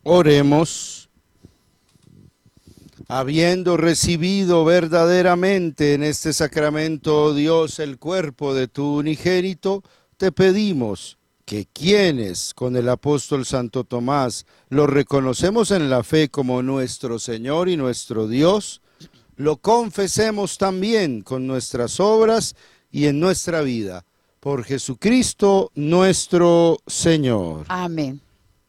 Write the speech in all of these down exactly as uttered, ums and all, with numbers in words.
Oremos. Habiendo recibido verdaderamente en este sacramento, oh Dios, el cuerpo de tu unigénito, te pedimos que quienes con el apóstol Santo Tomás lo reconocemos en la fe como nuestro Señor y nuestro Dios, lo confesemos también con nuestras obras y en nuestra vida. Por Jesucristo nuestro Señor. Amén.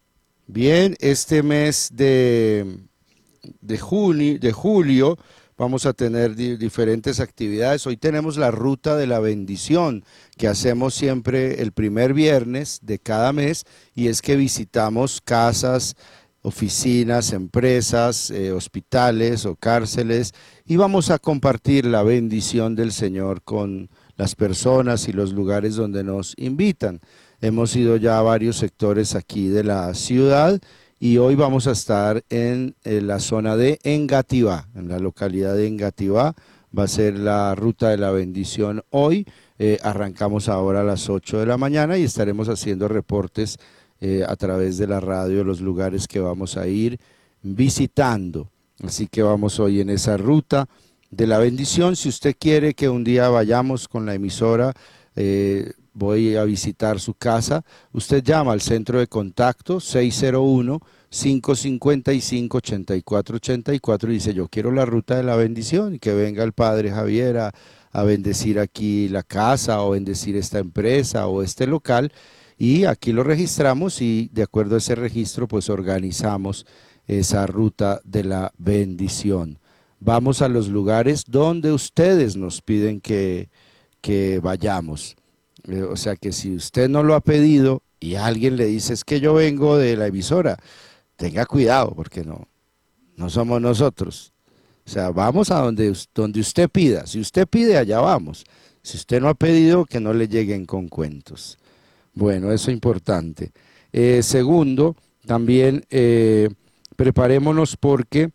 Bien, este mes de, de, junio, de julio vamos a tener di diferentes actividades. Hoy tenemos la ruta de la bendición que hacemos siempre el primer viernes de cada mes, y es que visitamos casas, oficinas, empresas, eh, hospitales o cárceles, y vamos a compartir la bendición del Señor con las personas y los lugares donde nos invitan. Hemos ido ya a varios sectores aquí de la ciudad y hoy vamos a estar en, en la zona de Engativá, en la localidad de Engativá. Va a ser la ruta de la bendición hoy. Eh, arrancamos ahora a las ocho de la mañana y estaremos haciendo reportes eh, a través de la radio, los lugares que vamos a ir visitando. Así que vamos hoy en esa ruta de la bendición. Si usted quiere que un día vayamos con la emisora, eh, voy a visitar su casa, usted llama al centro de contacto seis cero uno, cinco cinco cinco, ocho cuatro ocho cuatro y dice: yo quiero la ruta de la bendición, y que venga el padre Javier a, a bendecir aquí la casa o bendecir esta empresa o este local, y aquí lo registramos y de acuerdo a ese registro pues organizamos esa ruta de la bendición. Vamos a los lugares donde ustedes nos piden que, que vayamos. O sea que si usted no lo ha pedido y alguien le dice: es que yo vengo de la emisora, tenga cuidado porque no, no somos nosotros. O sea, vamos a donde, donde usted pida. Si usted pide, allá vamos. Si usted no ha pedido, que no le lleguen con cuentos. Bueno, eso es importante. Eh, segundo, también eh, preparémonos porque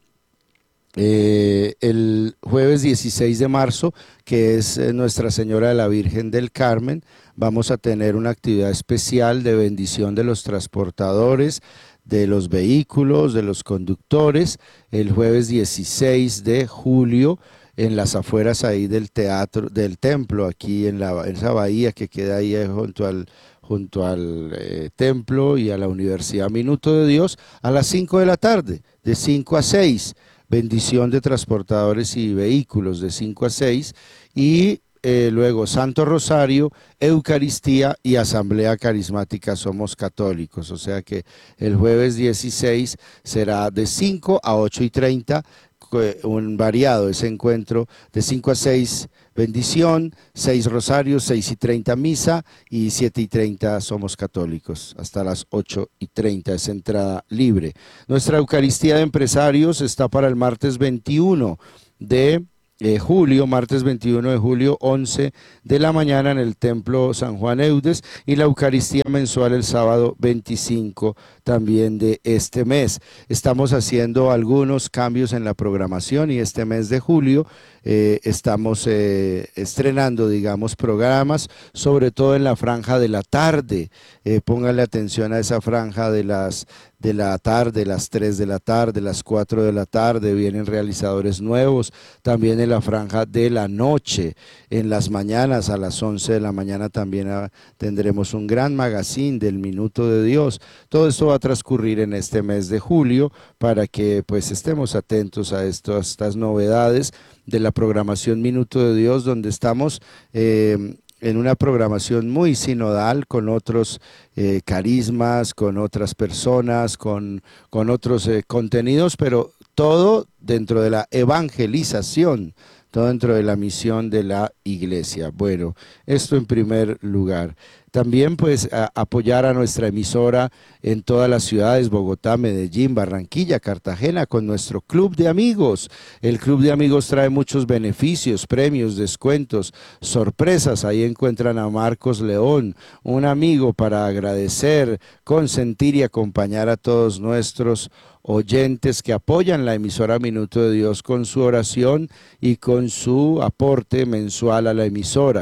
Eh, el jueves dieciséis de marzo, que es eh, Nuestra Señora de la Virgen del Carmen, vamos a tener una actividad especial de bendición de los transportadores, de los vehículos, de los conductores, el jueves dieciséis de julio, en las afueras ahí del teatro, del templo, aquí en, la, en esa bahía que queda ahí junto al, junto al eh, templo y a la Universidad Minuto de Dios, a las cinco de la tarde, de cinco a seis. Bendición de transportadores y vehículos de cinco a seis, y eh, luego Santo Rosario, Eucaristía y Asamblea Carismática Somos Católicos. O sea que el jueves dieciséis será de cinco a ocho y treinta, un variado ese encuentro, de cinco a seis bendición, seis rosarios, seis y treinta misa y siete y treinta Somos Católicos. Hasta las ocho y treinta es entrada libre. Nuestra Eucaristía de Empresarios está para el martes veintiuno de Eh, julio, martes veintiuno de julio, once de la mañana en el Templo San Juan Eudes, y la Eucaristía mensual el sábado veinticinco también de este mes. Estamos haciendo algunos cambios en la programación y este mes de julio eh, estamos eh, estrenando, digamos, programas, sobre todo en la franja de la tarde. Eh, pónganle atención a esa franja de las de la tarde, las tres de la tarde, las cuatro de la tarde, vienen realizadores nuevos, también en la franja de la noche, en las mañanas a las once de la mañana también a, tendremos un gran magazine del Minuto de Dios. Todo esto va a transcurrir en este mes de julio para que pues estemos atentos a, esto, a estas novedades de la programación Minuto de Dios, donde estamos eh, en una programación muy sinodal, con otros eh, carismas, con otras personas, con, con otros eh, contenidos, pero todo dentro de la evangelización, todo dentro de la misión de la iglesia. Bueno, esto en primer lugar. También pues a, apoyar a nuestra emisora en todas las ciudades, Bogotá, Medellín, Barranquilla, Cartagena, con nuestro club de amigos. El club de amigos trae muchos beneficios, premios, descuentos, sorpresas. Ahí encuentran a Marcos León, un amigo para agradecer, consentir y acompañar a todos nuestros oyentes que apoyan la emisora Minuto de Dios con su oración y con su aporte mensual a la emisora.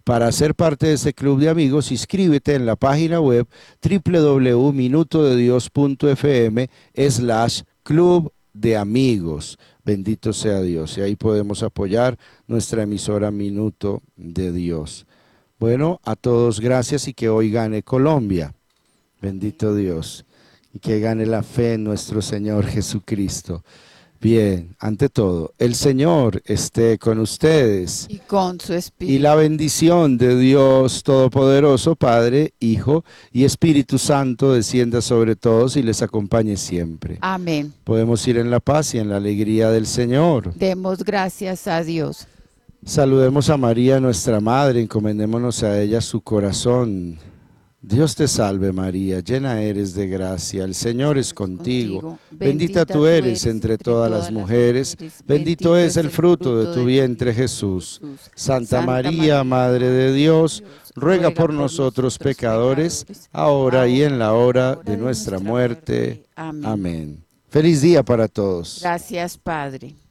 Para ser parte de ese club de amigos, inscríbete en la página web doble u doble u doble u punto minuto de dios punto f m slash club de amigos. Bendito sea Dios. Y ahí podemos apoyar nuestra emisora Minuto de Dios. Bueno, a todos gracias y que hoy gane Colombia. Bendito Dios. Y que gane la fe en nuestro Señor Jesucristo. Bien, ante todo, el Señor esté con ustedes. Y con su espíritu. Y la bendición de Dios Todopoderoso, Padre, Hijo y Espíritu Santo descienda sobre todos y les acompañe siempre. Amén. Podemos ir en la paz y en la alegría del Señor. Demos gracias a Dios. Saludemos a María, nuestra Madre, encomendémonos a ella su corazón. Dios te salve María, llena eres de gracia, el Señor es contigo. Contigo. Bendita tú eres entre todas las mujeres, bendito es el fruto de tu vientre Jesús. Santa María, Madre de Dios, ruega por nosotros pecadores, ahora y en la hora de nuestra muerte. Amén. Feliz día para todos. Gracias, Padre.